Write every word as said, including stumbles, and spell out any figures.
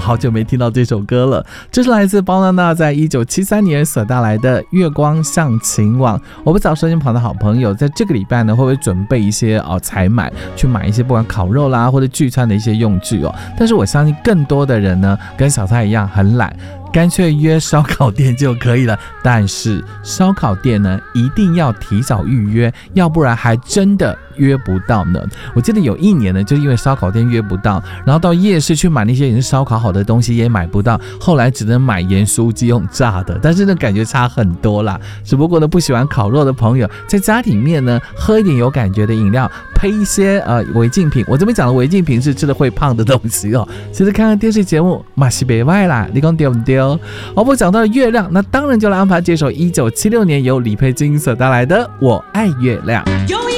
好久没听到这首歌了，这是来自包娜娜在一九七三年所带来的《月光像情网》。我不知道收音旁的好朋友在这个礼拜呢，会不会准备一些哦采买，去买一些不管烤肉啦或者聚餐的一些用具哦？但是我相信更多的人呢，跟小蔡一样很懒，干脆约烧烤店就可以了。但是烧烤店呢，一定要提早预约，要不然还真的约不到呢。我记得有一年呢，就因为烧烤店约不到，然后到夜市去买那些已经烧烤好的东西也买不到，后来只能买盐酥鸡用炸的，但是呢感觉差很多啦。只不过呢，不喜欢烤肉的朋友在家里面呢，喝一点有感觉的饮料，配一些呃违禁品。我这边讲的违禁品是吃的会胖的东西哦。其实看看电视节目嘛是别歪啦，你讲对不对？我不讲到了月亮，那当然就来安排这首一九七六年由李佩金所带来的《我爱月亮》。